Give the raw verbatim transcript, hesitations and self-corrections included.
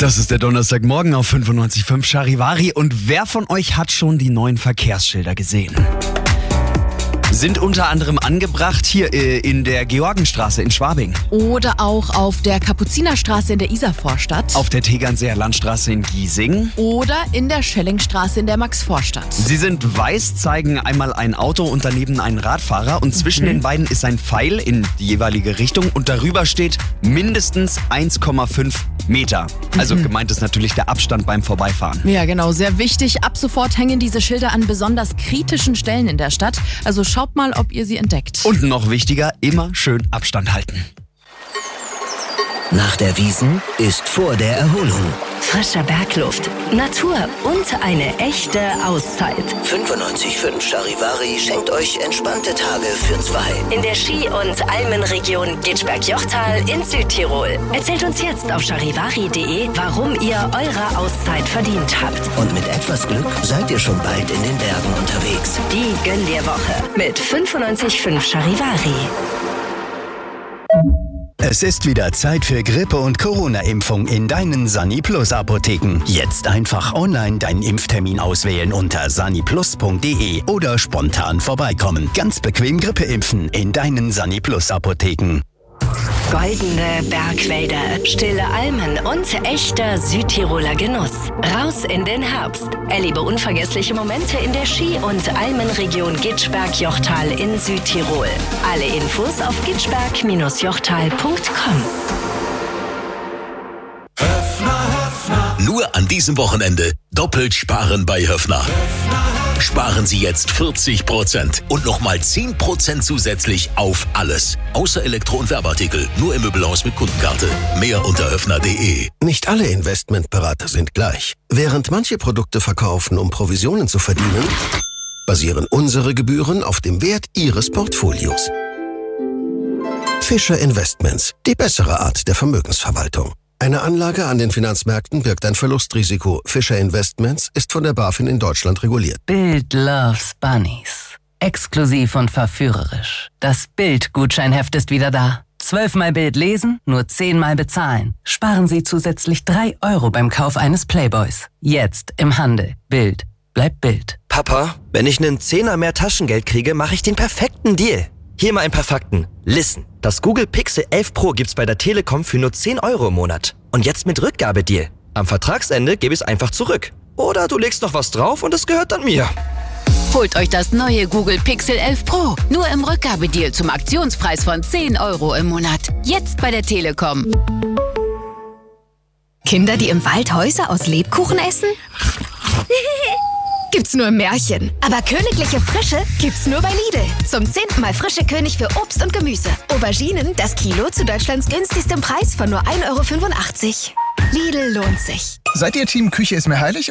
Das ist der Donnerstagmorgen auf fünfundneunzig Komma fünf Charivari. Und wer von euch hat schon die neuen Verkehrsschilder gesehen? Sind unter anderem angebracht hier äh, in der Georgenstraße in Schwabing. Oder auch auf der Kapuzinerstraße in der Isarvorstadt. Auf der Tegernseer Landstraße in Giesing. Oder in der Schellingstraße in der Maxvorstadt. Sie sind weiß, zeigen einmal ein Auto und daneben einen Radfahrer. Und zwischen mhm. den beiden ist ein Pfeil in die jeweilige Richtung. Und darüber steht mindestens eins Komma fünf Meter. Also mhm. gemeint ist natürlich der Abstand beim Vorbeifahren. Ja, genau. Sehr wichtig. Ab sofort hängen diese Schilder an besonders kritischen Stellen in der Stadt. Also schaut mal, ob ihr sie entdeckt. Und noch wichtiger, immer schön Abstand halten. Nach der Wiesn ist vor der Erholung. Frische Bergluft, Natur und eine echte Auszeit. fünfundneunzig Komma fünf Charivari schenkt euch entspannte Tage für zwei. In der Ski- und Almenregion Gitschberg-Jochtal in Südtirol. Erzählt uns jetzt auf charivari punkt de, warum ihr eure Auszeit verdient habt. Und mit etwas Glück seid ihr schon bald in den Bergen unterwegs. Die Gönn dir Woche mit fünfundneunzig Komma fünf Charivari. Es ist wieder Zeit für Grippe- und Corona-Impfung in deinen Sani-Plus-Apotheken. Jetzt einfach online deinen Impftermin auswählen unter sani plus punkt de oder spontan vorbeikommen. Ganz bequem Grippe impfen in deinen Sani-Plus-Apotheken. Goldene Bergwälder, stille Almen und echter Südtiroler Genuss. Raus in den Herbst. Erlebe unvergessliche Momente in der Ski- und Almenregion Gitschberg-Jochtal in Südtirol. Alle Infos auf gitschberg Bindestrich jochtal punkt com. Nur an diesem Wochenende doppelt sparen bei Höffner. Sparen Sie jetzt vierzig Prozent und nochmal zehn Prozent zusätzlich auf alles. Außer Elektro- und Werbeartikel. Nur im Möbelhaus mit Kundenkarte. Mehr unter höffner punkt de. Nicht alle Investmentberater sind gleich. Während manche Produkte verkaufen, um Provisionen zu verdienen, basieren unsere Gebühren auf dem Wert Ihres Portfolios. Fischer Investments. Die bessere Art der Vermögensverwaltung. Eine Anlage an den Finanzmärkten birgt ein Verlustrisiko. Fischer Investments ist von der BaFin in Deutschland reguliert. Bild loves Bunnies. Exklusiv und verführerisch. Das Bild-Gutscheinheft ist wieder da. Zwölfmal Bild lesen, nur zehnmal bezahlen. Sparen Sie zusätzlich drei Euro beim Kauf eines Playboys. Jetzt im Handel. Bild. Bleibt Bild. Papa, wenn ich einen Zehner mehr Taschengeld kriege, mache ich den perfekten Deal. Hier mal ein paar Fakten. Listen. Das Google Pixel elf Pro gibt's bei der Telekom für nur zehn Euro im Monat. Und jetzt mit Rückgabedeal. Am Vertragsende gebe ich es einfach zurück. Oder du legst noch was drauf und es gehört dann mir. Holt euch das neue Google Pixel elf Pro. Nur im Rückgabedeal zum Aktionspreis von zehn Euro im Monat. Jetzt bei der Telekom. Kinder, die im Wald Häuser aus Lebkuchen essen? Gibt's nur im Märchen. Aber königliche Frische gibt's nur bei Lidl. Zum zehnten Mal frische König für Obst und Gemüse. Auberginen, das Kilo zu Deutschlands günstigstem Preis von nur ein Euro fünfundachtzig. Lidl lohnt sich. Seid ihr Team Küche ist mir heilig